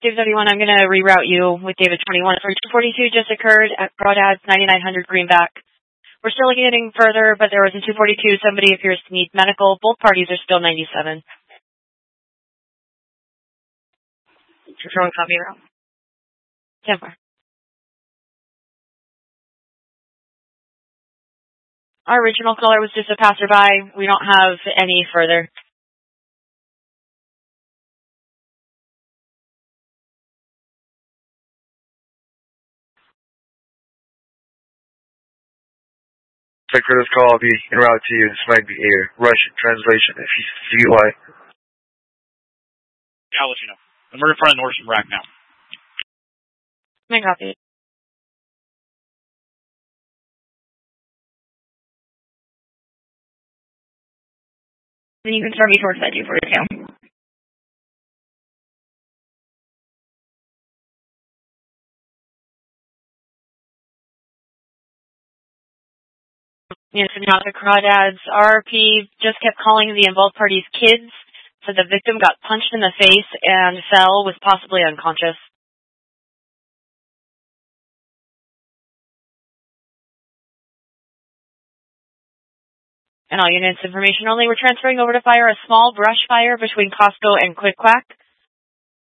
David 71, I'm going to reroute you with David 21. For 242 just occurred at Crawdads 9900 Greenback. We're still getting further, but there was a 242. Somebody appears to need medical. Both parties are still 97. Control copy route. 10-4. Our original caller was just a passerby. We don't have any further. For this call, I'll be en route to you. This might be a Russian translation if you see why. Yeah, I'll let you know. I'm in front of Nordstrom Rack now. My copy. Then you can start me towards that 242. Yes, and now the Crawdads RP just kept calling the involved parties kids, so the victim got punched in the face and fell, was possibly unconscious. And all units information only. We're transferring over to fire a small brush fire between Costco and Quick Quack.